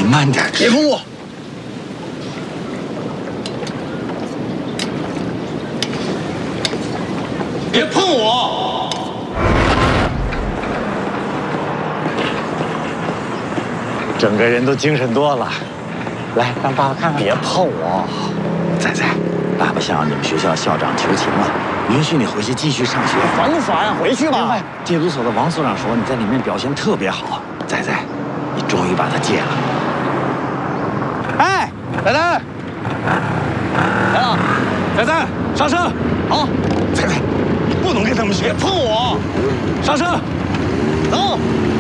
慢点，别碰我！别碰我！ 整个人都精神多了。来，让爸爸看看。别碰我！ 仔仔，爸爸向你们学校校长求情了，允许你回去继续上学。 烦不烦啊？回去吧。 戒毒所的王所长说你在里面表现特别好，仔仔，你终于把它戒了。 哎，仔仔，来了，仔仔，上车。好， 仔仔，不能跟他们学， 别碰我，上车，走。